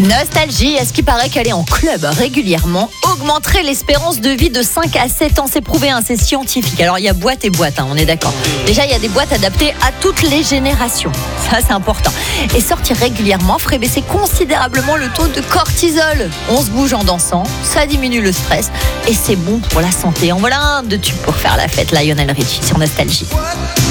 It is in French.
Nostalgie, est-ce qu'il paraît qu'aller en club régulièrement augmenterait l'espérance de vie de 5 à 7 ans? C'est prouvé, c'est scientifique. Alors il y a boîte et boîte, on est d'accord. Déjà, il y a des boîtes adaptées à toutes les générations. Ça, c'est important. Et sortir régulièrement ferait baisser considérablement le taux de cortisol. On se bouge en dansant, ça diminue le stress et c'est bon pour la santé. En voilà un de tubes pour faire la fête, Lionel Richie sur Nostalgie.